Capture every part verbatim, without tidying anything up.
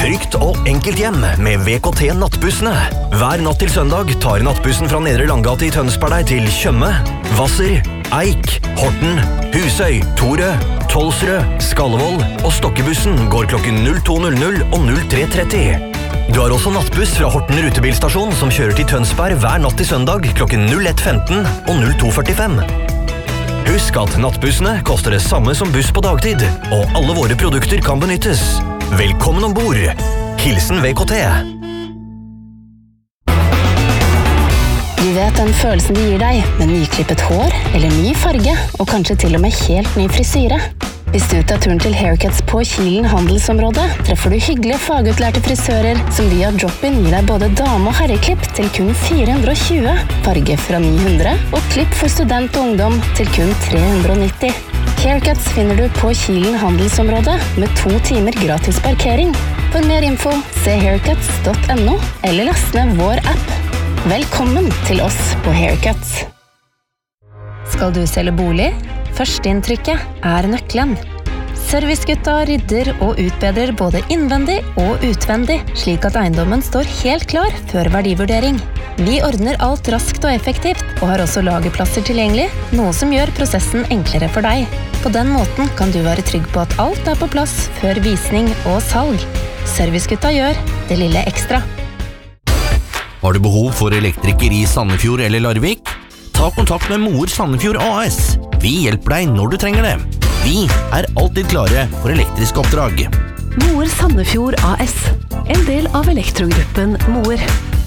Trygt og enkelt hjem med V K T Nattbussene. Hver natt til søndag tar nattbussen fra Nedre Langgate i Tønsberg deg til Tjøme, Hvasser, Eik, Horten, Husøy, Torø, Tolsrød, Skallevold og Stokkebussen går klokken null to null null og null tre tretti. Du har også nattbuss fra Horten rutebilstasjon som kjører til Tønsberg hver natt til søndag klokken null ett femten og null to førtifem. Husk at nattbussene koster det samme som buss på dagtid, og alle våre produkter kan benyttes. Velkommen ombord. Hilsen V K T. Du vet den følelsen de gir deg med nyklippet hår eller ny farge, og kanskje til og med helt ny frisyre. Hvis du tar turen til Haircuts på Kilen handelsområde, treffer du hyggelige fagutlærte frisører som via drop-in gir deg både dame- og herreklipp til kun fire hundre og tjue, farge fra ni hundre og klipp for student og ungdom til kun tre hundre og nitti. Haircuts finner du på Kilen handelsområde med to timer gratis parkering. For mer info, se haircuts punktum no eller last ned vår app. Velkommen til oss på Haircuts. Skal du selge bolig? Førsteinntrykket er nøkkelen. Servicegutta rydder og utbedrer både innvendig og utvendig, slik at eiendommen står helt klar før verdivurdering. Vi ordner alt raskt og effektivt, og har også lagerplasser tilgjengelig, noe som gjør prosessen enklere for deg. På den måten kan du være trygg på at alt er på plass før visning og salg. Servicegutta gjør det lille ekstra. Har du behov for elektriker i Sandefjord eller Larvik? Ta kontakt med Moer Sandefjord A S. Vi hjelper deg når du trenger det. Vi er alltid klare for elektriske oppdrag. Moer Sandefjord A S, en del av elektrogruppen Moer.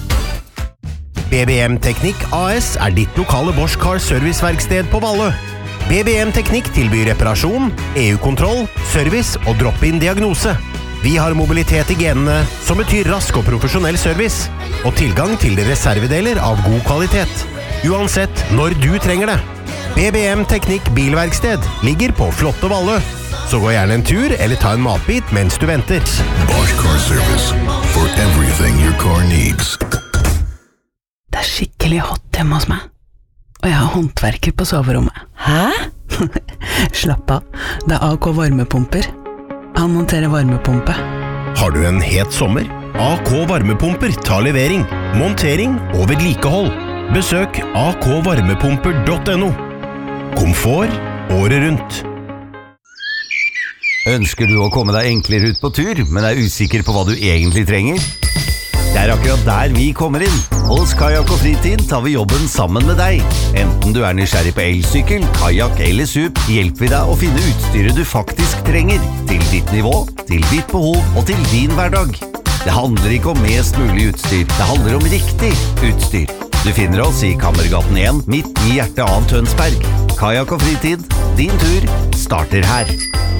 B B M Teknikk A S er ditt lokale Bosch Car Serviceverksted på Valle. B B M Teknikk tilbyr reparasjon, E U-kontroll, service og drop-in diagnose. Vi har mobilitet i genene, som betyr rask og profesjonell service, og tilgang til reservedeler av god kvalitet. Uansett når du trenger det. B B M Teknikk Bilverksted ligger på flotte Valle. Så gå gjerne en tur eller ta en matbit mens du venter. Bosch Car Service, for everything your car needs. Det er skikkelig hot hjemme hos meg. Og jeg har håndverker på soverommet. Hæ? Slapp av, det er A K varmepumper. Han monterer varmepumpe. Har du en het sommer? A K varmepumper tar levering, montering og vedlikehold. Besøk a k varmepumper punktum no. Komfort året rundt. Ønsker du å komme deg enklere ut på tur, men er usikker på hva du egentlig trenger? Det er akkurat der vi kommer inn. Hos Kajak og Fritid tar vi jobben sammen med deg. Enten du er nysgjerrig på elsykkel, kajak eller sup, hjelper vi deg å finne utstyret du faktisk trenger. Til ditt nivå, til ditt behov og til din hverdag. Det handler ikke om mest mulig utstyr, det handler om riktig utstyr. Du finner oss i Kammergaten én, midt i hjertet av Tønsberg. Kajak og Fritid, din tur starter her.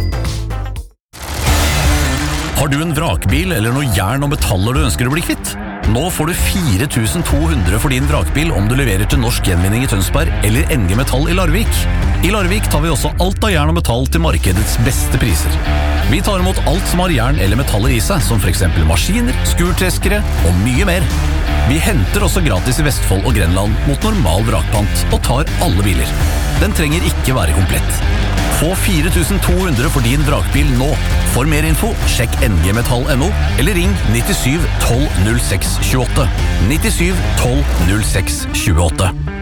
Har du en vrakbil eller noe jern og metaller du ønsker å bli kvitt? Nå får du fire tusen to hundre for din vrakbil om du leverer til Norsk Gjenvinning i Tønsberg eller N G Metall i Larvik. I Larvik tar vi også alt av jern og metall til markedets beste priser. Vi tar imot alt som har jern eller metaller i seg, som for eksempel maskiner, skurtreskere og mye mer. Vi henter også gratis i Vestfold og Grenland mot normal vrakpant og tar alle biler. Den trenger ikke være komplett. Få fire tusen to hundre for din vrakbil nå. For mer info, sjekk n g metall punktum no eller ring nittisju tolv null seks tjueåtte. nittisju tolv null seks tjueåtte.